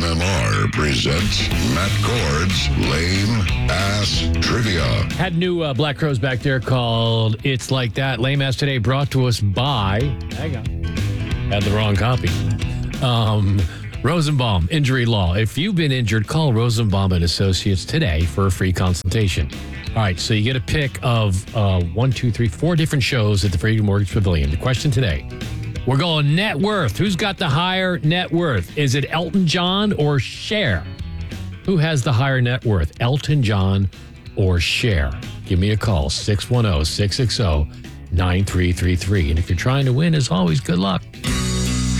WMMR presents Matt Gord's Lame Ass Trivia. Had new Black Crowes back there called It's Like That. Lame Ass Today brought to us by, hang on, had the wrong copy. Rosenbaum Injury Law. If you've been injured, call Rosenbaum and Associates today for a free consultation. All right, so you get a pick of 4 different shows at the Freedom Mortgage Pavilion. The question today, we're going net worth. Who's got the higher net worth? Is it Elton John or Cher? Who has the higher net worth, Elton John or Cher? Give me a call, 610-660-9333. And if you're trying to win, as always, good luck.